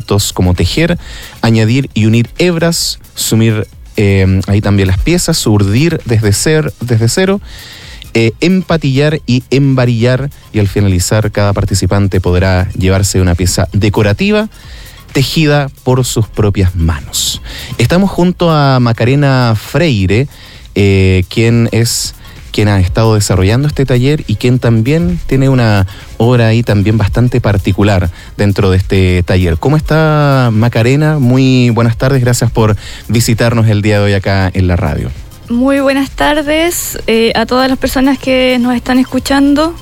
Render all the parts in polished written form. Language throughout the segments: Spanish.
conocimientos como tejer, añadir y unir hebras, sumir ahí también las piezas, urdir desde cero, empatillar y embarillar, y al finalizar cada participante podrá llevarse una pieza decorativa tejida por sus propias manos. Estamos junto a Macarena Freire, quien ha estado desarrollando este taller y quien también tiene una obra ahí también bastante particular dentro de este taller. ¿Cómo está, Macarena? Muy buenas tardes, gracias por visitarnos el día de hoy acá en la radio. Muy buenas tardes a todas las personas que nos están escuchando.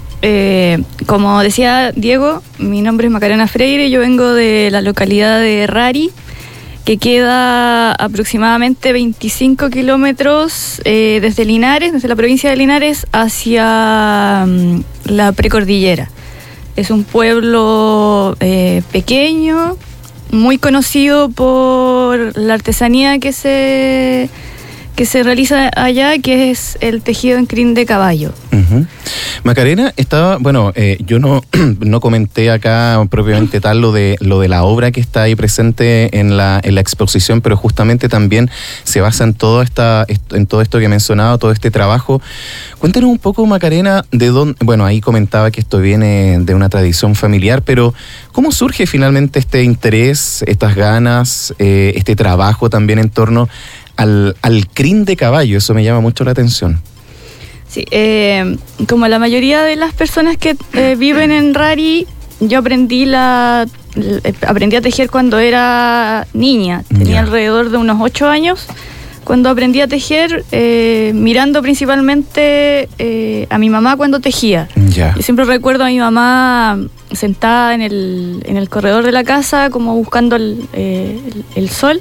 Como decía Diego, mi nombre es Macarena Freire, yo vengo de la localidad de Rari, que queda aproximadamente 25 kilómetros desde Linares, desde la provincia de Linares, hacia la precordillera. Es un pueblo pequeño, muy conocido por la artesanía que se realiza allá, que es el tejido en crin de caballo. Uh-huh. Macarena, yo no comenté acá propiamente tal lo de la obra que está ahí presente en la exposición, pero justamente también se basa en todo esto que he mencionado, todo este trabajo. Cuéntanos un poco, Macarena, de dónde, ahí comentaba que esto viene de una tradición familiar, pero ¿cómo surge finalmente este interés, estas ganas, este trabajo también en torno al crin de caballo? Eso me llama mucho la atención. Sí, como la mayoría de las personas que viven en Rari, yo aprendí a tejer cuando era niña. Tenía alrededor de unos 8 años cuando aprendí a tejer, mirando principalmente a mi mamá cuando tejía. Yo siempre recuerdo a mi mamá sentada en el corredor de la casa, como buscando el sol.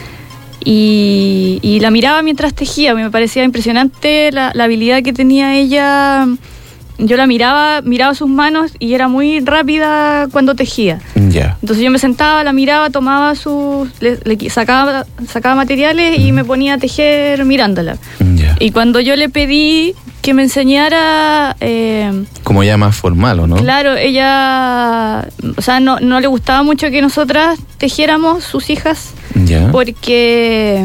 Y la miraba mientras tejía. Me parecía impresionante la habilidad que tenía ella. Yo la miraba sus manos y era muy rápida cuando tejía. Entonces yo me sentaba, la miraba, tomaba sacaba materiales y me ponía a tejer mirándola. Y cuando yo le pedí que me enseñara... como ya más formal, ¿o no? Claro, ella... O sea, no le gustaba mucho que nosotras tejiéramos, sus hijas, porque...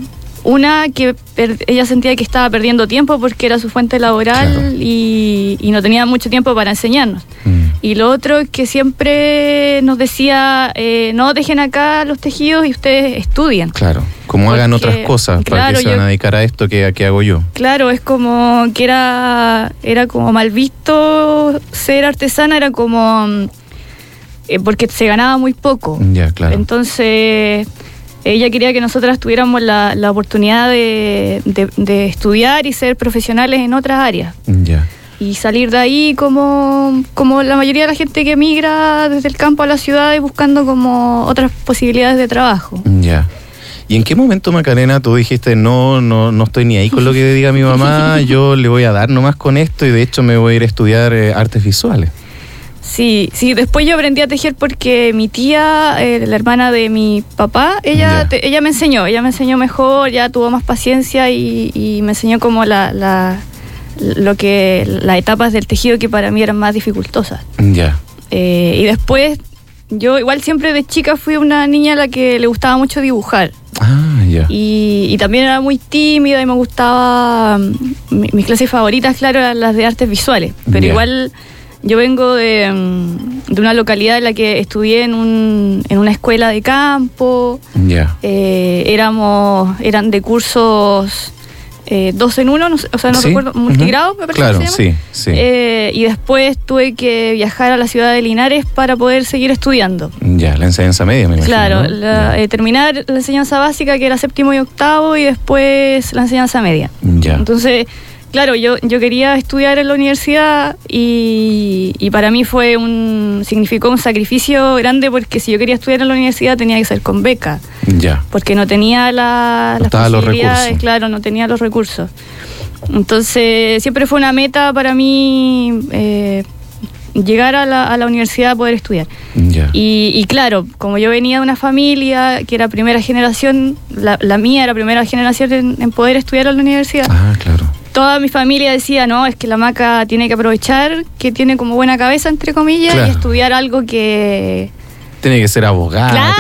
ella sentía que estaba perdiendo tiempo porque era su fuente laboral, claro, y no tenía mucho tiempo para enseñarnos. Y lo otro es que siempre nos decía, no dejen acá los tejidos y ustedes estudian. Claro, como hagan otras cosas, claro, para que se van a dedicar a esto que hago yo. Claro, es como que era como mal visto ser artesana, era como... porque se ganaba muy poco. Claro. Entonces... ella quería que nosotras tuviéramos la oportunidad de estudiar y ser profesionales en otras áreas. Y salir de ahí como la mayoría de la gente que emigra desde el campo a la ciudad y buscando como otras posibilidades de trabajo. ¿Y en qué momento, Macarena, tú dijiste, no estoy ni ahí con lo que diga mi mamá, yo le voy a dar nomás con esto y de hecho me voy a ir a estudiar artes visuales? Sí, después yo aprendí a tejer porque mi tía, la hermana de mi papá, ella me enseñó mejor, ya tuvo más paciencia y me enseñó como las etapas del tejido que para mí eran más dificultosas. Y después, yo igual siempre de chica fui una niña a la que le gustaba mucho dibujar. Y también era muy tímida y me gustaba, mis clases favoritas, claro, eran las de artes visuales, pero igual... Yo vengo de una localidad en la que estudié en una escuela de campo. Eran de cursos 2 en 1, no recuerdo, multigrado, me parece. Claro, que se llama. Y después tuve que viajar a la ciudad de Linares para poder seguir estudiando. La enseñanza media, me imagino. Claro, ¿no? Terminar la enseñanza básica, que era 7º y 8º, y después la enseñanza media. Entonces... Claro, yo quería estudiar en la universidad y para mí significó un sacrificio grande porque si yo quería estudiar en la universidad tenía que ser con beca. Porque no tenía las posibilidades, claro, no tenía los recursos. Entonces siempre fue una meta para mí llegar a la universidad a poder estudiar. Y claro, como yo venía de una familia que era primera generación, la mía era primera generación en poder estudiar en la universidad. Claro. Toda mi familia decía, no, es que la Maca tiene que aprovechar que tiene como buena cabeza, entre comillas, y estudiar algo que... Tiene que ser abogada. Claro.